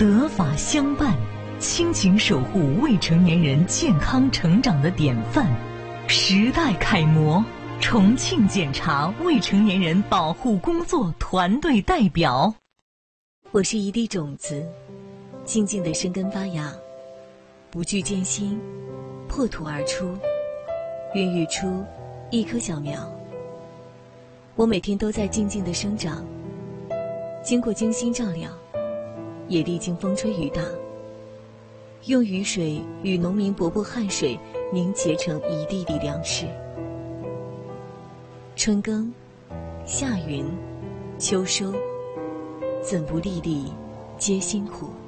德法相伴，亲情守护未成年人健康成长的典范，时代楷模，重庆检察未成年人保护工作团队代表。 我是一粒种子，静静地生根发芽，不惧艰辛，破土而出，孕育出一棵小苗。我每天都在静静地生长，经过精心照料，也历经风吹雨打，用雨水与农民伯伯汗水凝结成一粒粒粮食。春耕，夏耘，秋收，怎不粒粒皆辛苦？